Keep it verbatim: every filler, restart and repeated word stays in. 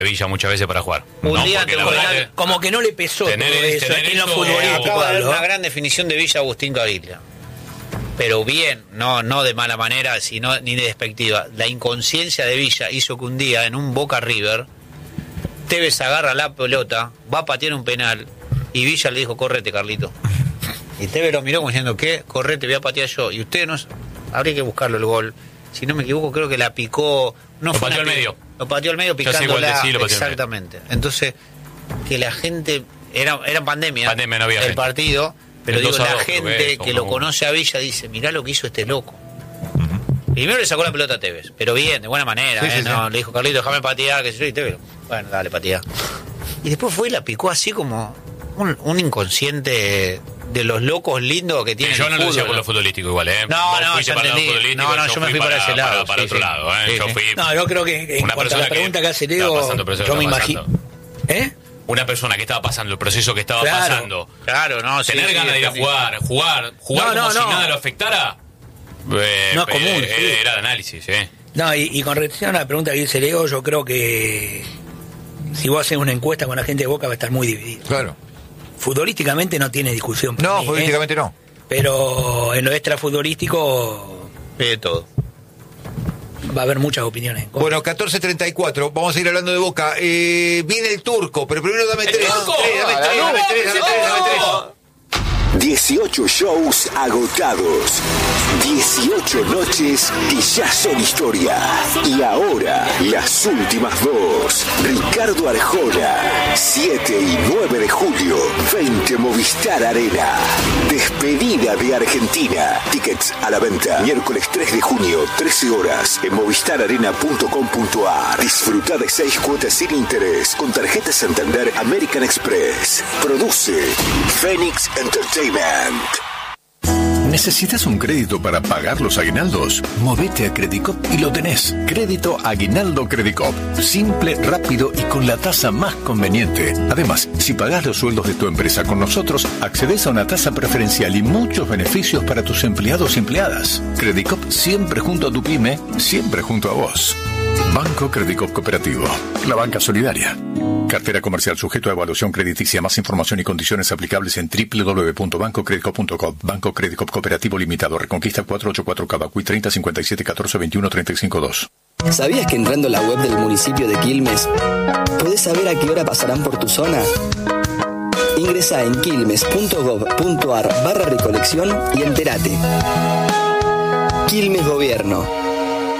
Villa muchas veces para jugar. Un no, día porque te la verdad que, que como que no le pesó tener, todo eso tener en lo eso, futbolístico. acaba de dar ¿no? una gran definición de Villa Agustín Caviglia. Pero bien, no no de mala manera, sino ni de despectiva. La inconsciencia de Villa hizo que un día en un Boca River, Tevez agarra la pelota, va a patear un penal y Villa le dijo, correte, Carlito. Y Tevez lo miró como diciendo, ¿qué? Correte, voy a patear yo. Y usted no... Habría que buscarlo el gol. Si no me equivoco, creo que la picó... No lo fue pateó al pic... medio. Lo pateó al medio picándola. Sí, exactamente. Entonces, que la gente... Era, era pandemia, pandemia no había el gente. partido, pero digo, la dos, gente que, que lo conoce a Villa dice, mirá lo que hizo este loco. Uh-huh. Primero le sacó la pelota a Tevez, pero bien, de buena manera. Sí, ¿eh? sí, no, sí. Le dijo, Carlito, déjame patear, que sé yo, y Tevez, bueno, dale, patear. Y después fue y la picó así como un, un inconsciente de los locos lindos que tiene. Yo el no fútbol, lo decía por ¿no? lo futbolístico igual, ¿eh? No, Vos no, fuiste yo para entendí. lo futbolístico, No, no, yo, yo me fui para, para ese lado. Para, para sí, otro sí. lado, ¿eh? Sí, yo sí. fui. No, yo creo que en una cuanto a la pregunta que, que hace Leo, yo me imagino. ¿Eh? Una persona que estaba pasando el proceso que estaba claro, pasando. Claro, no, tener sí, ganas sí, de ir a jugar, jugar, jugar no, como no, si no. nada lo afectara. Eh, no es común. Eh, sí. Era el análisis, ¿eh? No, y, y con relación a la pregunta que dice Leo, yo creo que si vos haces una encuesta con la gente de Boca va a estar muy dividido. Claro. Futbolísticamente no tiene discusión. No, mí, futbolísticamente ¿eh? no. Pero en lo extrafutbolístico de todo. Va a haber muchas opiniones. Bueno, catorce treinta y cuatro, vamos a ir hablando de Boca. Eh, viene el turco, pero primero dame tres. Dame tres, dame tres, dame tres, dame tres, dame tres. dieciocho shows agotados, dieciocho noches que ya son historia. Y ahora, las últimas dos. Ricardo Arjona, siete y nueve de julio, veinte Movistar Arena. Despedida de Argentina. Tickets a la venta. Miércoles tres de junio, trece horas, en movistar arena punto com punto a r. Disfruta de seis cuotas sin interés con tarjeta Santander American Express. Produce Phoenix Entertainment. ¿Necesitas un crédito para pagar los aguinaldos? Movete a Credicop y lo tenés. Crédito Aguinaldo Credicop. Simple, rápido y con la tasa más conveniente. Además, si pagás los sueldos de tu empresa con nosotros, accedes a una tasa preferencial y muchos beneficios para tus empleados y empleadas. Credicop siempre junto a tu pyme, siempre junto a vos. Banco Credicop Cooperativo. La banca solidaria. Cartera comercial sujeto a evaluación crediticia. Más información y condiciones aplicables en doble u doble u doble u punto banco credicop punto com. Banco Credicop Cooperativo Limitado. Reconquista cuatrocientos ochenta y cuatro Cavacuy treinta cincuenta y siete catorce veintiuno treinta y cinco dos. ¿Sabías que entrando a la web del municipio de Quilmes podés saber a qué hora pasarán por tu zona? Ingresá en quilmes punto gov punto ar barra recolección y entérate. Quilmes Gobierno.